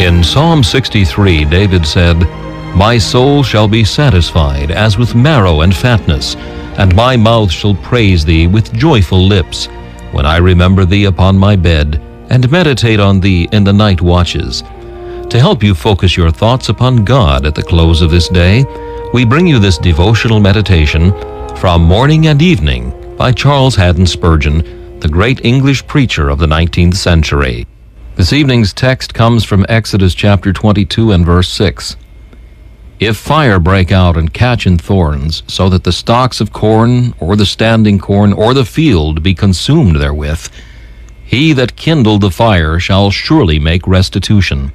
In Psalm 63, David said, "My soul shall be satisfied as with marrow and fatness, and my mouth shall praise thee with joyful lips, when I remember thee upon my bed, and meditate on thee in the night watches." To help you focus your thoughts upon God at the close of this day, we bring you this devotional meditation from Morning and Evening by Charles Haddon Spurgeon, the great English preacher of the 19th century. This evening's text comes from Exodus chapter 22 and verse 6. "If fire break out and catch in thorns, so that the stalks of corn, or the standing corn, or the field be consumed therewith, he that kindled the fire shall surely make restitution."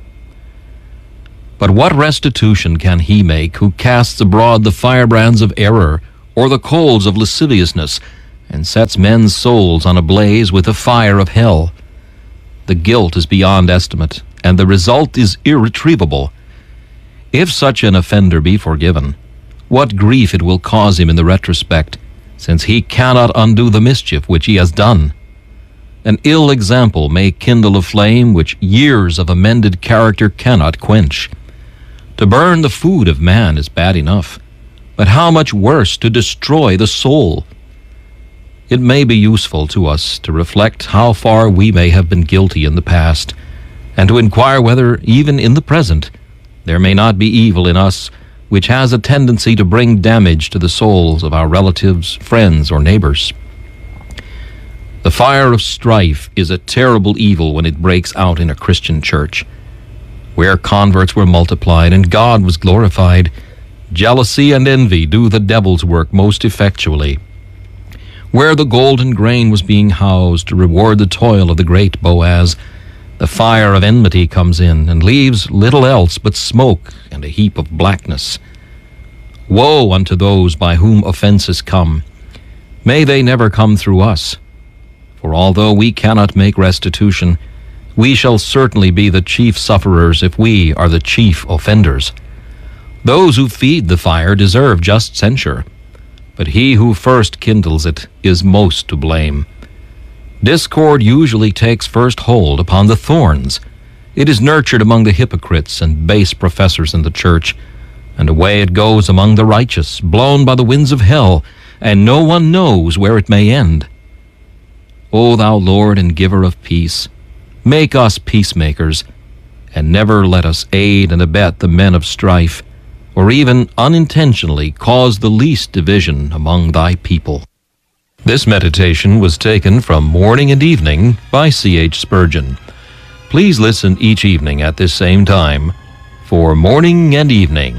But what restitution can he make who casts abroad the firebrands of error, or the coals of lasciviousness, and sets men's souls on a blaze with the fire of hell? The guilt is beyond estimate, and the result is irretrievable. If such an offender be forgiven, what grief it will cause him in the retrospect, since he cannot undo the mischief which he has done. An ill example may kindle a flame which years of amended character cannot quench. To burn the food of man is bad enough, but how much worse to destroy the soul? It may be useful to us to reflect how far we may have been guilty in the past, and to inquire whether, even in the present, there may not be evil in us which has a tendency to bring damage to the souls of our relatives, friends, or neighbors. The fire of strife is a terrible evil when it breaks out in a Christian church. Where converts were multiplied and God was glorified, jealousy and envy do the devil's work most effectually. Where the golden grain was being housed to reward the toil of the great Boaz, the fire of enmity comes in and leaves little else but smoke and a heap of blackness. Woe unto those by whom offenses come. May they never come through us. For although we cannot make restitution, we shall certainly be the chief sufferers if we are the chief offenders. Those who feed the fire deserve just censure, but he who first kindles it is most to blame. Discord usually takes first hold upon the thorns. It is nurtured among the hypocrites and base professors in the church, and away it goes among the righteous, blown by the winds of hell, and no one knows where it may end. O thou Lord and giver of peace, make us peacemakers, and never let us aid and abet the men of strife, or even unintentionally cause the least division among thy people. This meditation was taken from Morning and Evening by C.H. Spurgeon. Please listen each evening at this same time for Morning and Evening.